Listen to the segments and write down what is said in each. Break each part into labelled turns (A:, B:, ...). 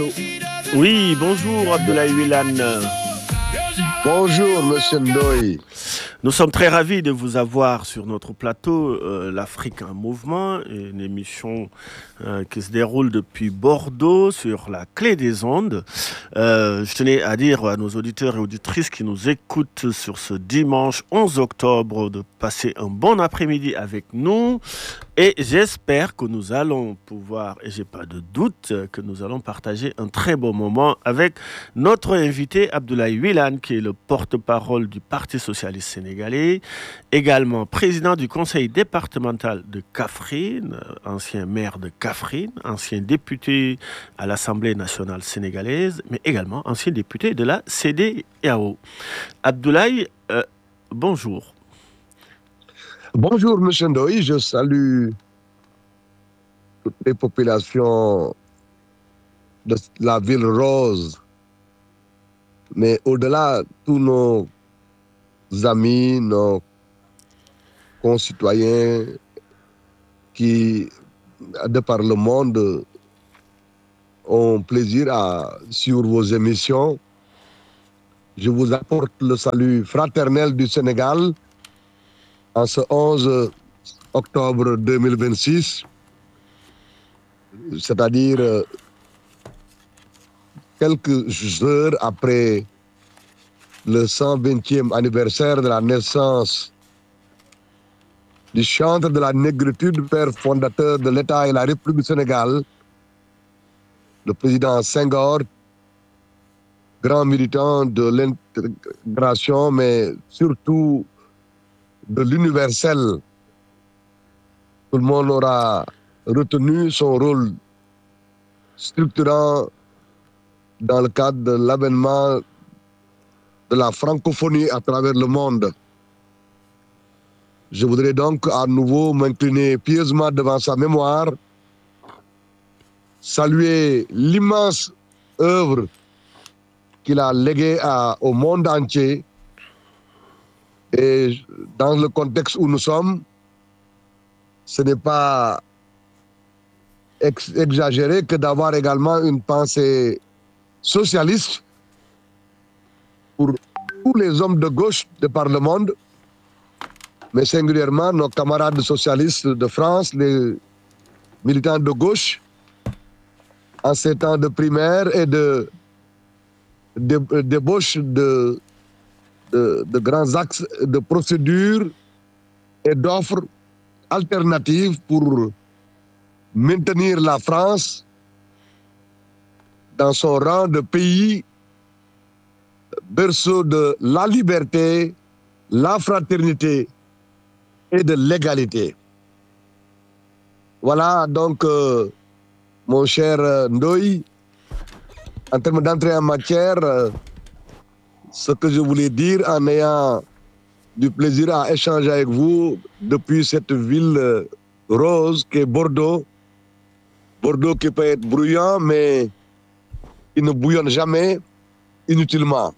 A: plateau.
B: Oui, bonjour Abdoulaye Wilane.
A: Bonjour, monsieur Ndoye.
B: Nous sommes très ravis de vous avoir sur notre plateau, l'Afrique en mouvement, une émission qui se déroule depuis Bordeaux sur la clé des ondes. Je tenais à dire à nos auditeurs et auditrices qui nous écoutent sur ce dimanche 11 octobre de passer un bon après-midi avec nous. Et j'espère que nous allons pouvoir, et j'ai pas de doute, que nous allons partager un très bon moment avec notre invité Abdoulaye Wilane, qui est le porte-parole du Parti socialiste sénégalais, également président du conseil départemental de Kaffrine, ancien maire de Kaffrine, ancien député à l'Assemblée nationale sénégalaise, mais également ancien député de la CEDEAO. Abdoulaye, bonjour.
A: Bonjour, monsieur Ndoye. Je salue toutes les populations de la ville rose, mais au-delà, tous nos amis, nos concitoyens qui, de par le monde, ont plaisir à suivre vos émissions. Je vous apporte le salut fraternel du Sénégal en ce 11 octobre 2026, c'est-à-dire quelques heures après le 120e anniversaire de la naissance du chantre de la négritude, père fondateur de l'État et la République du Sénégal, le président Senghor, grand militant de l'intégration, mais surtout de l'universel. Tout le monde aura retenu son rôle structurant dans le cadre de l'avènement de la francophonie à travers le monde. Je voudrais donc à nouveau m'incliner pieusement devant sa mémoire, saluer l'immense œuvre qu'il a léguée au monde entier. Et dans le contexte où nous sommes, ce n'est pas exagéré que d'avoir également une pensée socialiste pour tous les hommes de gauche de par le monde, mais singulièrement nos camarades socialistes de France, les militants de gauche, en ces temps de primaire et d'ébauche de grands axes de procédures et d'offres alternatives pour maintenir la France dans son rang de pays berceau de la liberté, la fraternité et de l'égalité. Voilà donc, mon cher Ndoye, en termes d'entrée en matière, ce que je voulais dire en ayant du plaisir à échanger avec vous depuis cette ville rose qui est Bordeaux. Bordeaux qui peut être bruyant, mais qui ne bouillonne jamais inutilement.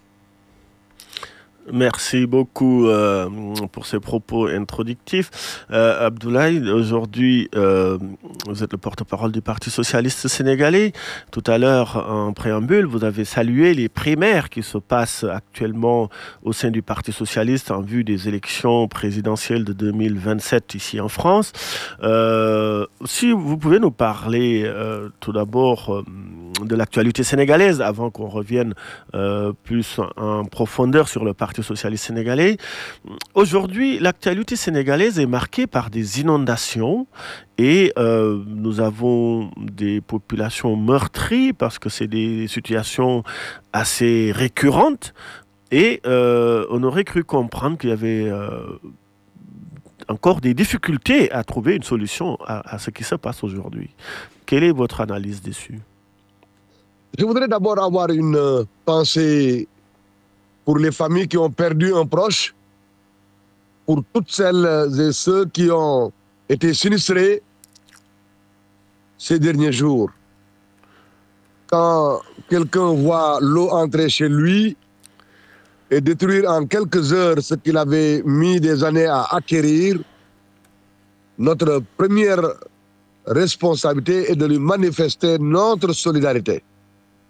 B: Merci beaucoup pour ces propos introductifs. Abdoulaye, aujourd'hui, vous êtes le porte-parole du Parti socialiste sénégalais. Tout à l'heure, en préambule, vous avez salué les primaires qui se passent actuellement au sein du Parti socialiste en vue des élections présidentielles de 2027 ici en France. Si vous pouvez nous parler tout d'abord de l'actualité sénégalaise avant qu'on revienne plus en profondeur sur le Parti socialiste sénégalais. Aujourd'hui, l'actualité sénégalaise est marquée par des inondations et nous avons des populations meurtries parce que c'est des situations assez récurrentes et on aurait cru comprendre qu'il y avait encore des difficultés à trouver une solution à ce qui se passe aujourd'hui. Quelle est votre analyse dessus ?
A: Je voudrais d'abord avoir une pensée pour les familles qui ont perdu un proche, pour toutes celles et ceux qui ont été sinistrés ces derniers jours. Quand quelqu'un voit l'eau entrer chez lui et détruire en quelques heures ce qu'il avait mis des années à acquérir, notre première responsabilité est de lui manifester notre solidarité.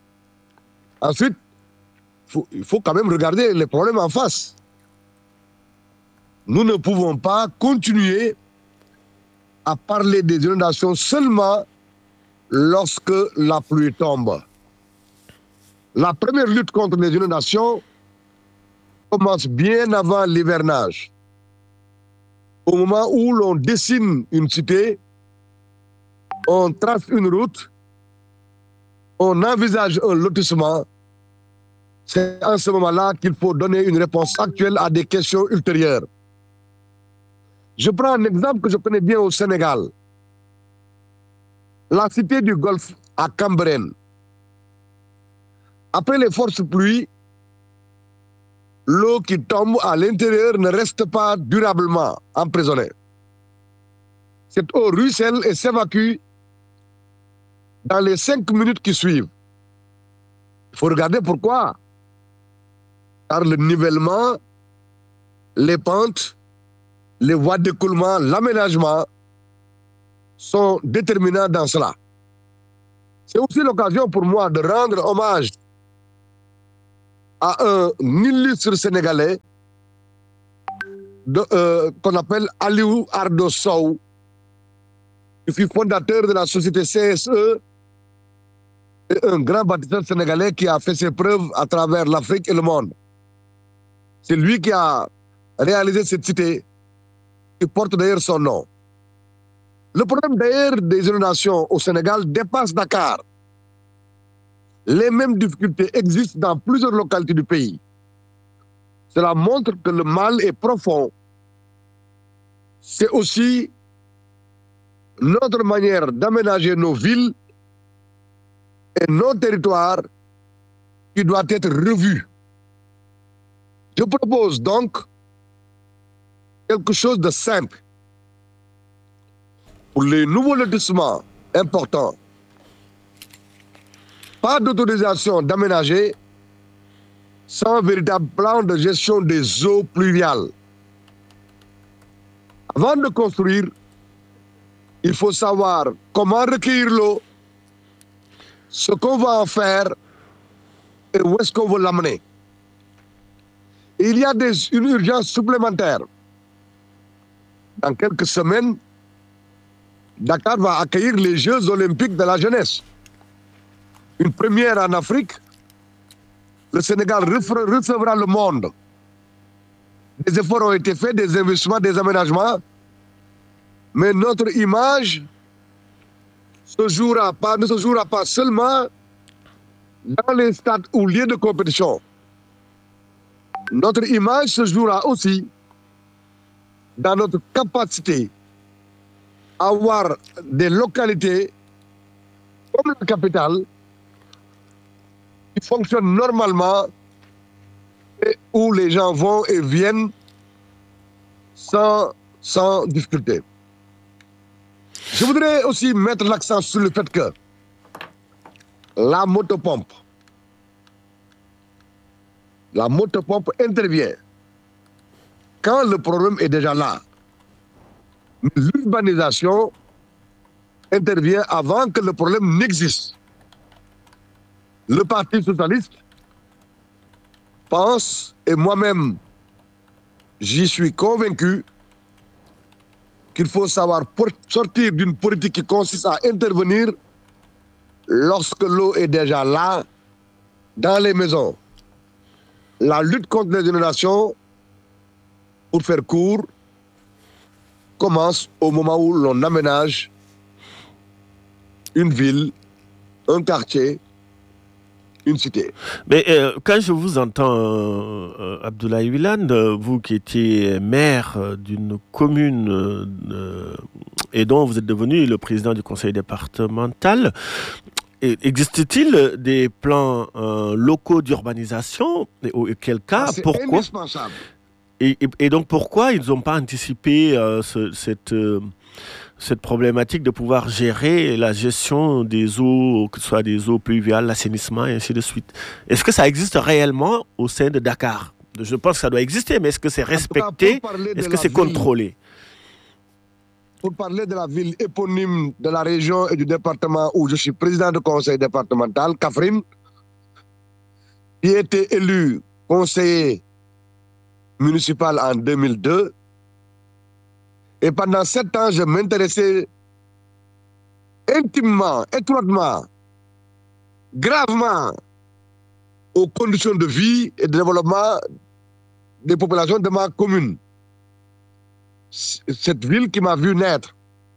A: Ensuite, il faut quand même regarder les problèmes en face. Nous ne pouvons pas continuer à parler des inondations seulement lorsque la pluie tombe. La première lutte contre les inondations commence bien avant l'hivernage. Au moment où l'on dessine une cité, on trace une route, on envisage un lotissement, c'est en ce moment-là qu'il faut donner une réponse actuelle à des questions ultérieures. Je prends un exemple que je connais bien au Sénégal. La cité du Golfe à Cambérène. Après les fortes pluies, l'eau qui tombe à l'intérieur ne reste pas durablement emprisonnée. Cette eau ruisselle et s'évacue dans les 5 minutes qui suivent. Il faut regarder pourquoi. Car le nivellement, les pentes, les voies d'écoulement, l'aménagement sont déterminants dans cela. C'est aussi l'occasion pour moi de rendre hommage à un illustre Sénégalais qu'on appelle Aliou Ardo Sow, qui fut fondateur de la société CSE et un grand bâtisseur sénégalais qui a fait ses preuves à travers l'Afrique et le monde. C'est lui qui a réalisé cette cité qui porte d'ailleurs son nom. Le problème d'ailleurs des inondations au Sénégal dépasse Dakar. Les mêmes difficultés existent dans plusieurs localités du pays. Cela montre que le mal est profond. C'est aussi notre manière d'aménager nos villes et nos territoires qui doit être revue. Je propose donc quelque chose de simple. Pour les nouveaux lotissements importants, pas d'autorisation d'aménager sans véritable plan de gestion des eaux pluviales. Avant de construire, il faut savoir comment recueillir l'eau, ce qu'on va en faire et où est-ce qu'on veut l'amener. Il y a une urgence supplémentaire. Dans quelques semaines, Dakar va accueillir les Jeux olympiques de la jeunesse. Une première en Afrique. Le Sénégal recevra le monde. Des efforts ont été faits, des investissements, des aménagements. Mais notre image ne se jouera pas seulement dans les stades ou lieux de compétition. Notre image se jouera aussi dans notre capacité à avoir des localités comme la capitale qui fonctionnent normalement et où les gens vont et viennent sans difficulté. Je voudrais aussi mettre l'accent sur le fait que la motopompe intervient quand le problème est déjà là. Mais l'urbanisation intervient avant que le problème n'existe. Le Parti socialiste pense, et moi-même j'y suis convaincu, qu'il faut savoir sortir d'une politique qui consiste à intervenir lorsque l'eau est déjà là, dans les maisons. La lutte contre les inondations, pour faire court, commence au moment où l'on aménage une ville, un quartier, une cité.
B: Mais quand je vous entends, Abdoulaye Wilane, vous qui étiez maire d'une commune et dont vous êtes devenu le président du conseil départemental, existe-t-il des plans locaux d'urbanisation? Et auquel cas, pourquoi?
A: Indispensable.
B: Et donc pourquoi ils n'ont pas anticipé cette problématique de pouvoir gérer la gestion des eaux, que ce soit des eaux pluviales, l'assainissement et ainsi de suite? Est-ce que ça existe réellement au sein de Dakar? Je pense que ça doit exister, mais est-ce que c'est respecté? Est-ce que c'est contrôlé?
A: Pour parler de la ville éponyme de la région et du département où je suis président du conseil départemental, Kaffrine, J'ai été élu conseiller municipal en 2002. Et pendant 7 ans, je m'intéressais intimement, étroitement, gravement aux conditions de vie et de développement des populations de ma commune. Cette ville qui m'a vu naître.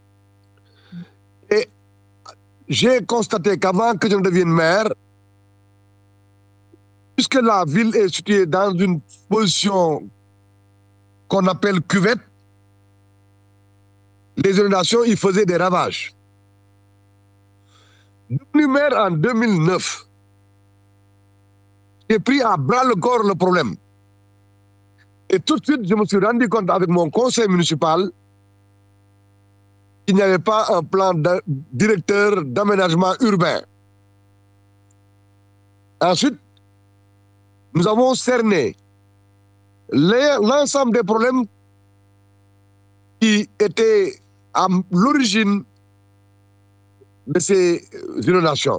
A: Et j'ai constaté qu'avant que je ne devienne maire, puisque la ville est située dans une position qu'on appelle cuvette, les inondations y faisaient des ravages. Devenu maire en 2009, j'ai pris à bras le corps le problème. Et tout de suite, je me suis rendu compte avec mon conseil municipal qu'il n'y avait pas un plan directeur d'aménagement urbain. Ensuite, nous avons cerné l'ensemble des problèmes qui étaient à l'origine de ces inondations.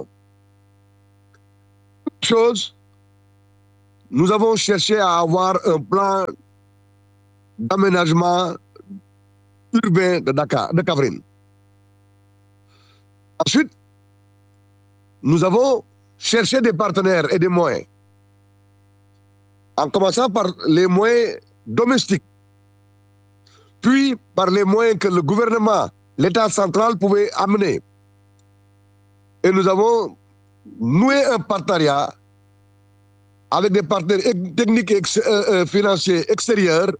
A: Chose, nous avons cherché à avoir un plan d'aménagement urbain de Dakar, de Kaffrine. Ensuite, nous avons cherché des partenaires et des moyens, en commençant par les moyens domestiques, puis par les moyens que le gouvernement, l'État central pouvait amener. Et nous avons noué un partenariat avec des partenaires techniques et financiers extérieurs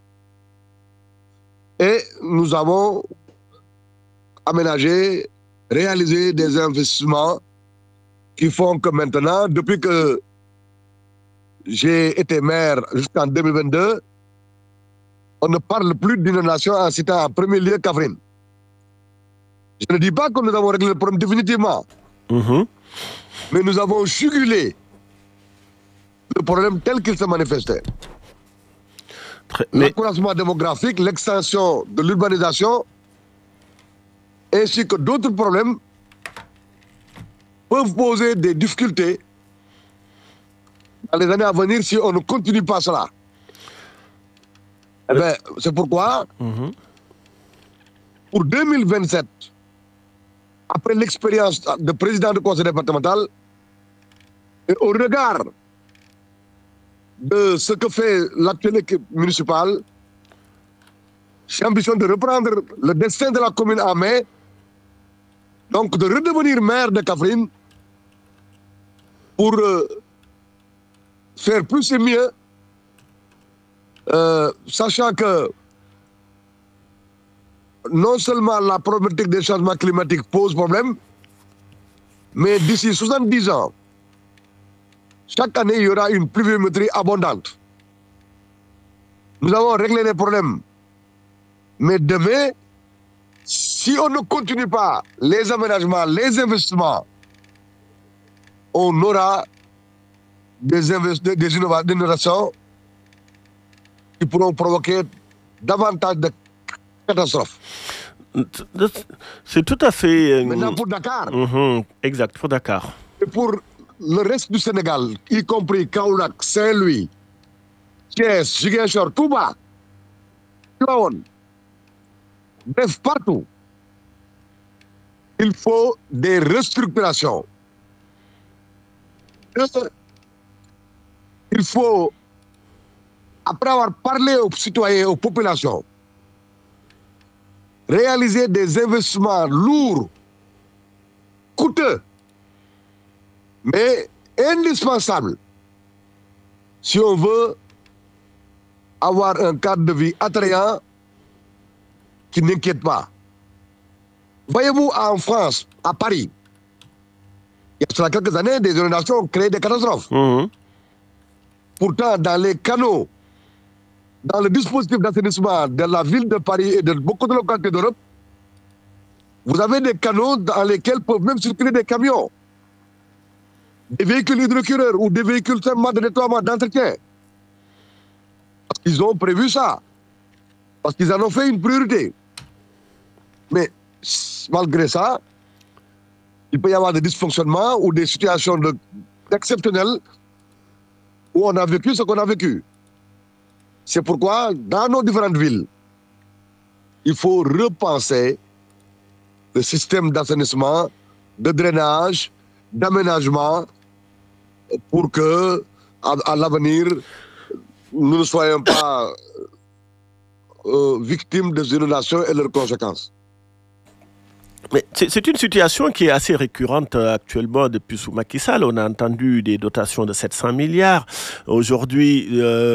A: et nous avons aménagé, réalisé des investissements qui font que maintenant, depuis que j'ai été maire jusqu'en 2022, on ne parle plus d'inondation en citant en premier lieu Kaffrine. Je ne dis pas que nous avons réglé le problème définitivement, mais nous avons jugulé le problème tel qu'il se manifestait. L'accroissement démographique, l'extension de l'urbanisation, ainsi que d'autres problèmes peuvent poser des difficultés dans les années à venir si on ne continue pas cela. Eh bien, c'est pourquoi, pour 2027, après l'expérience de président du conseil départemental, et au regard de ce que fait l'actuelle équipe municipale, j'ai l'ambition de reprendre le destin de la commune en main, donc de redevenir maire de Kaffrine pour faire plus et mieux, sachant que non seulement la problématique des changements climatiques pose problème, mais d'ici 70 ans, chaque année, il y aura une pluviométrie abondante. Nous avons réglé les problèmes. Mais demain, si on ne continue pas les aménagements, les investissements, on aura des innovations qui pourront provoquer davantage de catastrophes.
B: C'est tout à fait...
A: Maintenant, pour Dakar.
B: Exact, pour Dakar.
A: Et pour le reste du Sénégal, y compris Kaolack, Saint-Louis, Thiès, Ziguinchor, Touba, Tivaouane, bref, partout, il faut des restructurations. Il faut, après avoir parlé aux citoyens et aux populations, réaliser des investissements lourds, coûteux, mais indispensables si on veut avoir un cadre de vie attrayant qui n'inquiète pas. Voyez-vous, en France, à Paris, il y a cela quelques années, des inondations ont créé des catastrophes. Pourtant, dans les canaux, dans le dispositif d'assainissement de la ville de Paris et de beaucoup de localités d'Europe, vous avez des canaux dans lesquels peuvent même circuler des camions, des véhicules hydrocureurs ou des véhicules simplement de nettoiement, d'entretien. Parce qu'ils ont prévu ça. Parce qu'ils en ont fait une priorité. Mais malgré ça, il peut y avoir des dysfonctionnements ou des situations exceptionnelles où on a vécu ce qu'on a vécu. C'est pourquoi, dans nos différentes villes, il faut repenser le système d'assainissement, de drainage, d'aménagement, pour que, à l'avenir, nous ne soyons pas victimes des inondations et leurs conséquences.
B: Mais c'est une situation qui est assez récurrente actuellement depuis sous Macky Sall. On a entendu des dotations de 700 milliards. Aujourd'hui,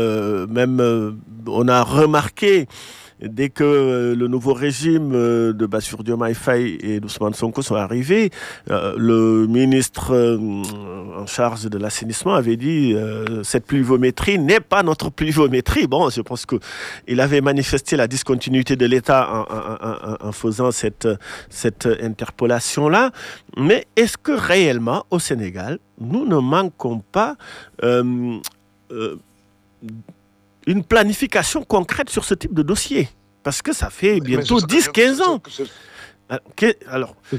B: on a remarqué, dès que le nouveau régime de Bassirou Diomaye Faye et d'Ousmane Sonko sont arrivés, le ministre en charge de l'assainissement avait dit cette pluviométrie n'est pas notre pluviométrie. Bon, je pense qu'il avait manifesté la discontinuité de l'État en faisant cette interpolation-là. Mais est-ce que réellement, au Sénégal, nous ne manquons pas une planification concrète sur ce type de dossier? Parce que ça fait bientôt 10-15 ans. Alors,
A: c'est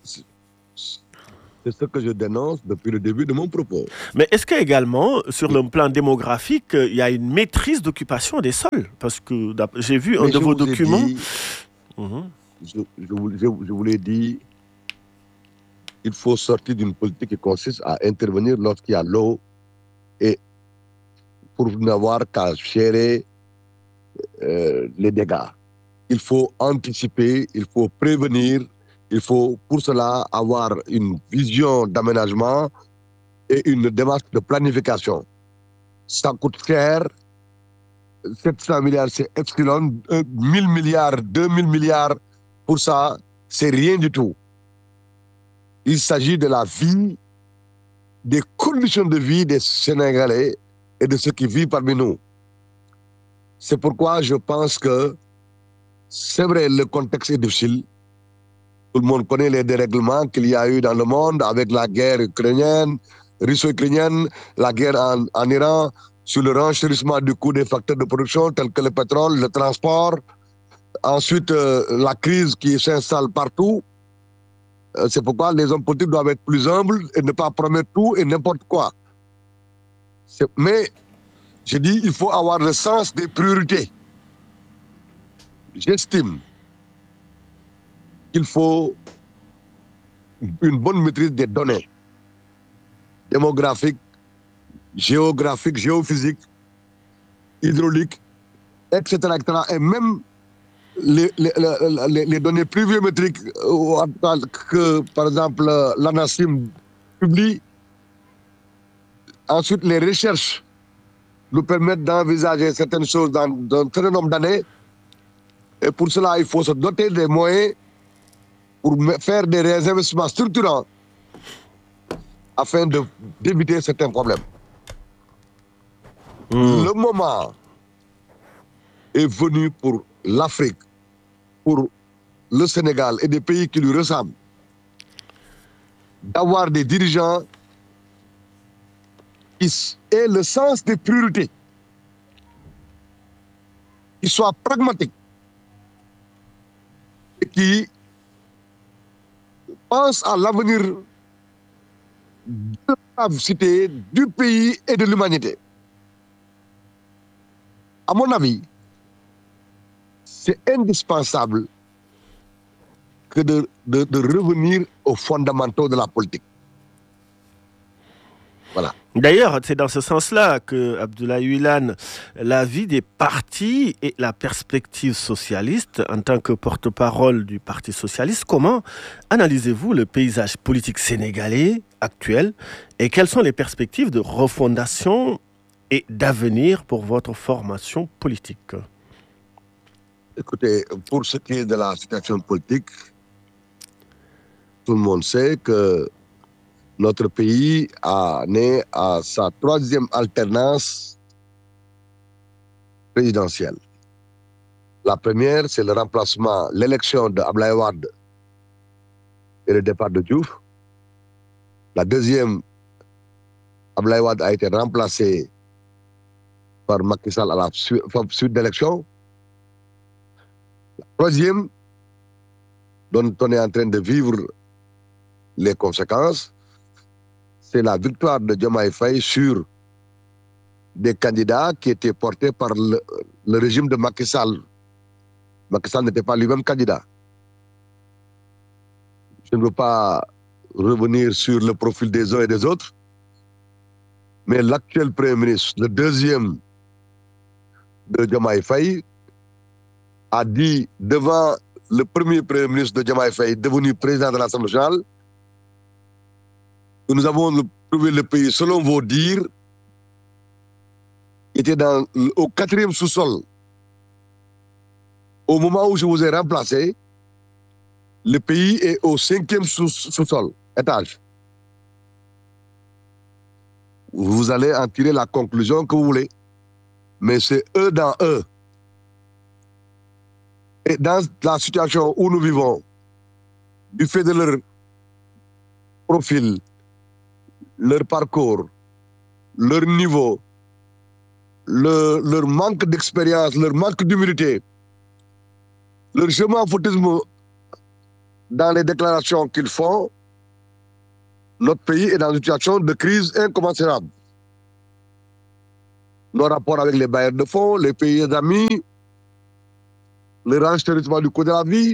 A: ce que je dénonce depuis le début de mon propos.
B: Mais est-ce qu'également, sur le plan démographique, il y a une maîtrise d'occupation des sols? Parce que j'ai vu un de vos documents...
A: Je vous l'ai dit, il faut sortir d'une politique qui consiste à intervenir lorsqu'il y a l'eau et pour n'avoir qu'à gérer les dégâts. Il faut anticiper, il faut prévenir, il faut pour cela avoir une vision d'aménagement et une démarche de planification. Ça coûte cher, 700 milliards c'est epsilon, 1000 milliards, 2000 milliards, pour ça, c'est rien du tout. Il s'agit de la vie, des conditions de vie des Sénégalais et de ceux qui vivent parmi nous. C'est pourquoi je pense que c'est vrai, le contexte est difficile. Tout le monde connaît les dérèglements qu'il y a eu dans le monde avec la guerre ukrainienne, russo-ukrainienne, la guerre en Iran, sur le renchérissement du coût des facteurs de production tels que le pétrole, le transport. Ensuite, la crise qui s'installe partout. C'est pourquoi les hommes politiques doivent être plus humbles et ne pas promettre tout et n'importe quoi. Mais, je dis, il faut avoir le sens des priorités. J'estime qu'il faut une bonne maîtrise des données démographiques, géographiques, géophysiques, hydrauliques, etc., etc. Et même les données pluviométriques que, par exemple, l'ANACIM publie. Ensuite, les recherches nous permettent d'envisager certaines choses dans un certain nombre d'années. Et pour cela, il faut se doter des moyens pour faire des investissements structurants afin d'éviter certains problèmes. Le moment est venu pour l'Afrique, pour le Sénégal et des pays qui lui ressemblent, d'avoir des dirigeants qui aient le sens des priorités, qui soient pragmatiques et qui pensent à l'avenir de la cité, du pays et de l'humanité. À mon avis, c'est indispensable que de revenir aux fondamentaux de la politique. Voilà.
B: D'ailleurs, c'est dans ce sens-là que, Abdoulaye Wilane, la vie des partis et la perspective socialiste, en tant que porte-parole du Parti socialiste, comment analysez-vous le paysage politique sénégalais actuel et quelles sont les perspectives de refondation et d'avenir pour votre formation politique?
A: Écoutez, pour ce qui est de la situation politique, tout le monde sait que notre pays a né à sa 3e alternance présidentielle. La première, c'est le remplacement, l'élection de Abdoulaye Wade et le départ de Diouf. La deuxième, Abdoulaye Wade a été remplacé par Macky Sall à la suite d'élection. La troisième, dont on est en train de vivre les conséquences, c'est la victoire de Diomaye Faye sur des candidats qui étaient portés par le régime de Macky Sall. Macky Sall n'était pas lui-même candidat. Je ne veux pas revenir sur le profil des uns et des autres, mais l'actuel Premier ministre, le deuxième de Diomaye Faye, a dit devant le premier Premier ministre de Diomaye Faye, devenu président de l'Assemblée nationale, que nous avons trouvé le pays, selon vos dires, était au 4e sous-sol. Au moment où je vous ai remplacé, le pays est au 5e sous-sol, étage. Vous allez en tirer la conclusion que vous voulez. Mais c'est eux dans eux. Et dans la situation où nous vivons, du fait de leur profil, leur parcours, leur niveau, leur manque d'expérience, leur manque d'humilité, leur je m'en foutisme dans les déclarations qu'ils font, notre pays est dans une situation de crise incommensurable. Nos rapports avec les bailleurs de fonds, les pays amis, le renchérissement du coût de la vie,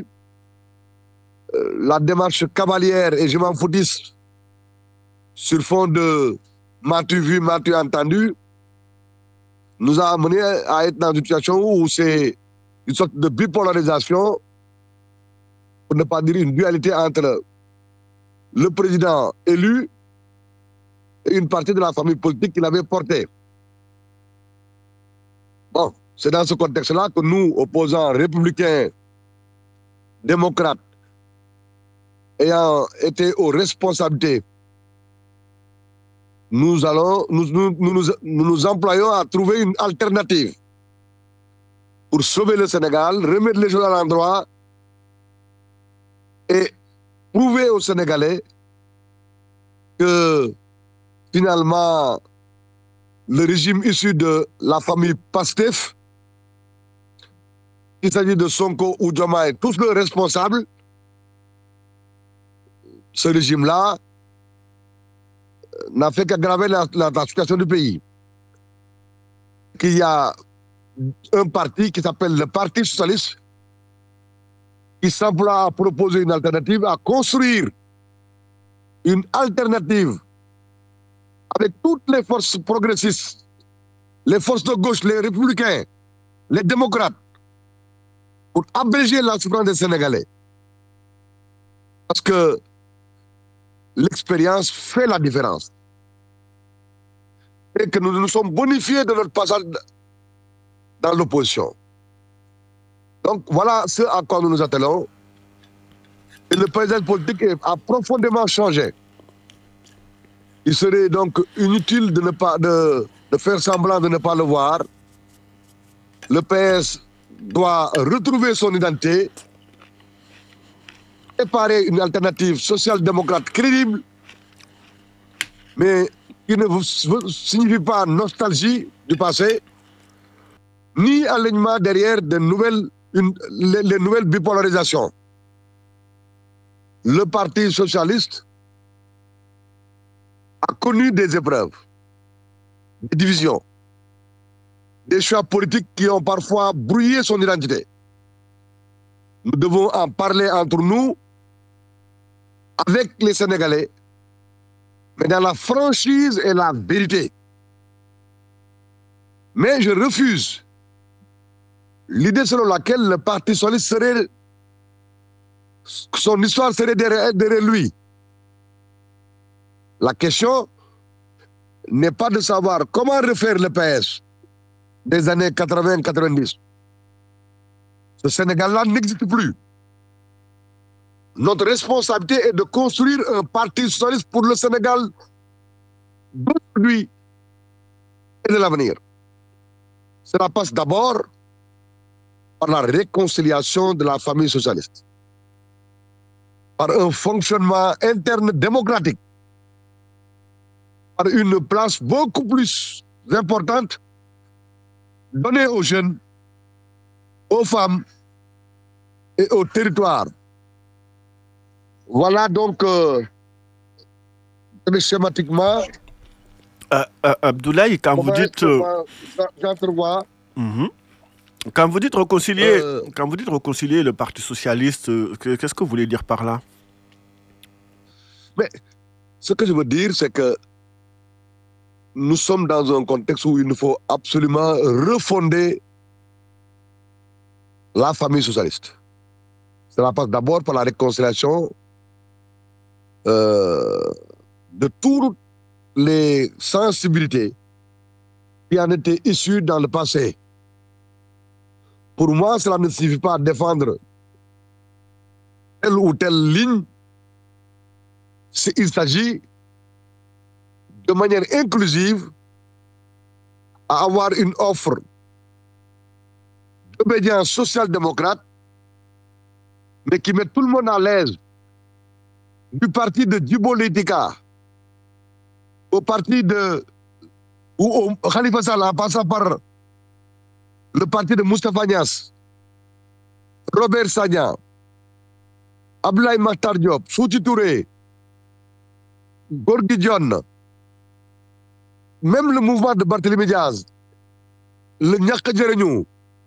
A: la démarche cavalière et je m'en foutisse sur fond de m'as-tu vu, m'as-tu entendu, nous a amené à être dans une situation où c'est une sorte de bipolarisation, pour ne pas dire une dualité entre le président élu et une partie de la famille politique qu'il avait portée. Bon, c'est dans ce contexte-là que nous, opposants républicains, démocrates, ayant été aux responsabilités, nous nous employons à trouver une alternative pour sauver le Sénégal, remettre les choses à l'endroit et prouver aux Sénégalais que finalement le régime issu de la famille Pastef, qu'il s'agit de Sonko ou Diomaye, tous les responsables, ce régime-là n'a fait qu'aggraver la situation du pays. Qu'il y a un parti qui s'appelle le Parti socialiste qui s'emploie à proposer une alternative, à construire une alternative avec toutes les forces progressistes, les forces de gauche, les républicains, les démocrates, pour abréger la souffrance des Sénégalais. Parce que l'expérience fait la différence. Et que nous nous sommes bonifiés de notre passage dans l'opposition. Donc voilà ce à quoi nous nous attelons. Et le paysage politique a profondément changé. Il serait donc inutile de faire semblant de ne pas le voir. Le PS doit retrouver son identité, préparer une alternative social-démocrate crédible, mais qui ne signifie pas nostalgie du passé, ni alignement derrière les nouvelles bipolarisations. Le Parti socialiste a connu des épreuves, des divisions, des choix politiques qui ont parfois brouillé son identité. Nous devons en parler entre nous, avec les Sénégalais, mais dans la franchise et la vérité. Mais je refuse l'idée selon laquelle le Parti socialiste serait, son histoire serait derrière lui. La question n'est pas de savoir comment refaire le PS des années 80-90. Ce Sénégal-là n'existe plus. Notre responsabilité est de construire un parti socialiste pour le Sénégal d'aujourd'hui et de l'avenir. Cela passe d'abord par la réconciliation de la famille socialiste, par un fonctionnement interne démocratique, par une place beaucoup plus importante donnée aux jeunes, aux femmes et aux territoires. Voilà donc schématiquement
B: Abdoulaye,
A: j'entrevois.
B: Mhm. Quand vous dites réconcilier le Parti socialiste, qu'est-ce que vous voulez dire par là?
A: Mais ce que je veux dire, c'est que nous sommes dans un contexte où il nous faut absolument refonder la famille socialiste. Cela passe d'abord par la réconciliation de toutes les sensibilités qui en étaient issues dans le passé. Pour moi, cela ne signifie pas défendre telle ou telle ligne. Il s'agit de manière inclusive à avoir une offre d'obédience social-démocrate, mais qui met tout le monde à l'aise, du parti de Djibo Leïtika au parti de Khalifa Sall, en passant par le parti de Moustapha Niasse, Robert Sagna, Abdoulaye Makhtar Diop, Souti Touré, Gorgui Dione, même le mouvement de Barthélémy Diaz, le Ñakk Jëriñu,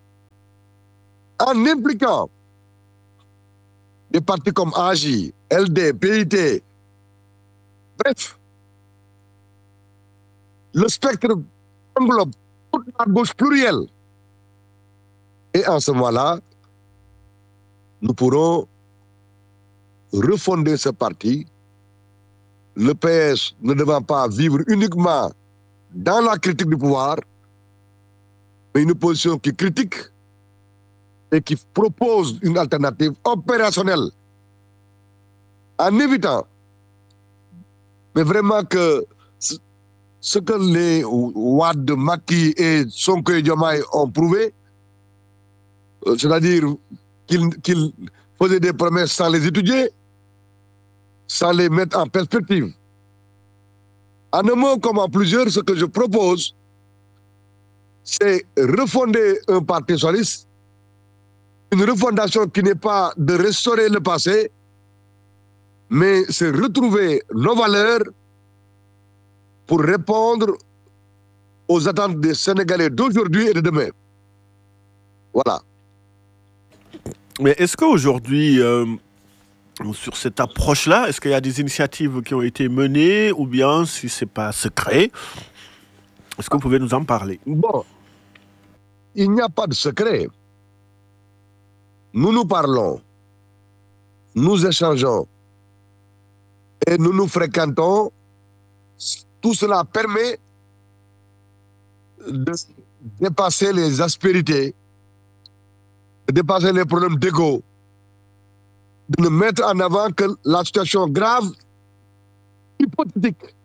A: en impliquant des partis comme AJ, LD, PIT, bref, le spectre englobe toute la gauche plurielle. Et en ce moment-là, nous pourrons refonder ce parti, le PS ne devant pas vivre uniquement dans la critique du pouvoir, mais une position qui critique et qui propose une alternative opérationnelle en évitant, mais vraiment que ce que les Wade, Macky et Sonko et Diomaye ont prouvé, c'est-à-dire qu'ils faisaient des promesses sans les étudier, sans les mettre en perspective. En un mot comme en plusieurs, ce que je propose, c'est refonder un parti socialiste, une refondation qui n'est pas de restaurer le passé, mais c'est retrouver nos valeurs pour répondre aux attentes des Sénégalais d'aujourd'hui et de demain. Voilà.
B: Mais est-ce qu'aujourd'hui, sur cette approche-là, est-ce qu'il y a des initiatives qui ont été menées ou bien si ce n'est pas secret, est-ce que vous pouvez nous en parler?
A: Bon, il n'y a pas de secret. Nous nous parlons, nous échangeons et nous nous fréquentons. Tout cela permet de dépasser les aspérités, de dépasser les problèmes d'ego, de ne mettre en avant que la situation grave, hypothétique,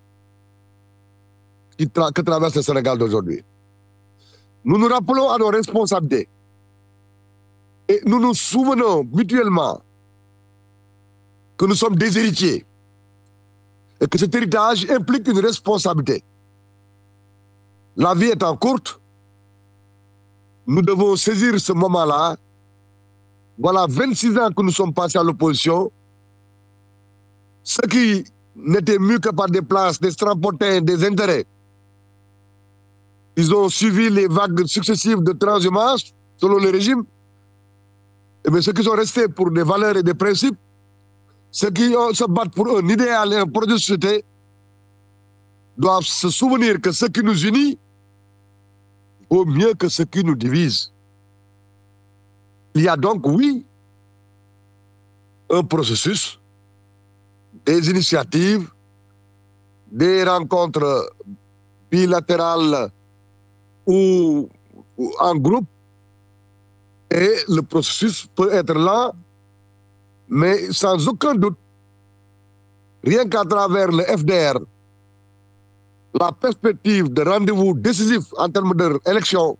A: que traverse le Sénégal d'aujourd'hui. Nous nous rappelons à nos responsabilités et nous nous souvenons mutuellement que nous sommes des héritiers et que cet héritage implique une responsabilité. La vie étant courte, nous devons saisir ce moment-là. Voilà 26 ans que nous sommes passés à l'opposition. Ceux qui n'étaient mûs que par des places, des strapontins, des intérêts, ils ont suivi les vagues successives de transhumance selon le régime. Et bien, ceux qui sont restés pour des valeurs et des principes, ceux qui se battent pour un idéal et un projet de société, doivent se souvenir que ce qui nous unit vaut mieux que ce qui nous divise. Il y a donc, oui, un processus, des initiatives, des rencontres bilatérales ou en groupe, et le processus peut être lent, mais sans aucun doute, rien qu'à travers le FDR, la perspective de rendez-vous décisif en termes d'élection,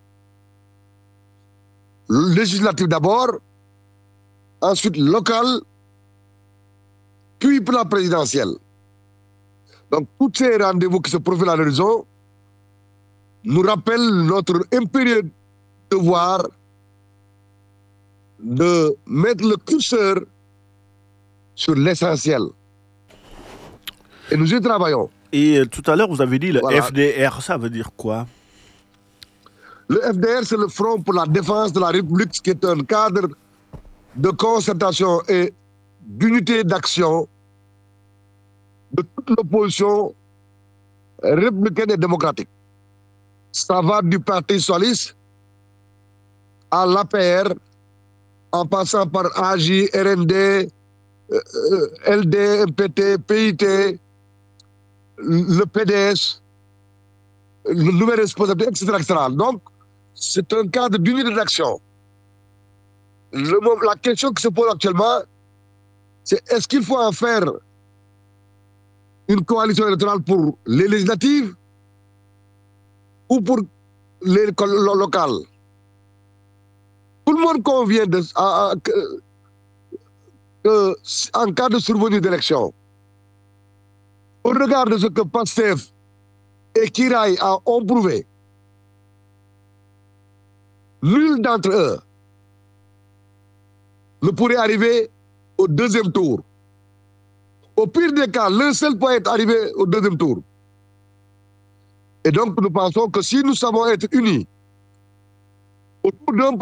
A: législative d'abord, ensuite locale, puis pour la présidentielle. Donc, tous ces rendez-vous qui se profilent à l'horizon nous rappellent notre impérieux devoir de mettre le curseur sur l'essentiel. Et nous y travaillons.
B: Et tout à l'heure, vous avez dit le
A: Voilà.
B: FDR, ça veut dire quoi?
A: Le FDR, c'est le Front pour la défense de la République, qui est un cadre de concertation et d'unité d'action de toute l'opposition républicaine et démocratique. Ça va du Parti socialiste à l'APR, en passant par AJ, RND, LD, MPT, PIT, le PDS, le nouvel responsable, etc. Donc, c'est un cadre d'unité d'action. La question qui se pose actuellement, c'est est-ce qu'il faut en faire une coalition électorale pour les législatives ou pour les locales? Tout le monde convient en cas de survenue d'élection, au regard de ce que PASTEF et Kiraï ont prouvé, nul d'entre eux ne pourrait arriver au deuxième tour. Au pire des cas, l'un seul peut être arrivé au deuxième tour. Et donc, nous pensons que si nous savons être unis autour d'un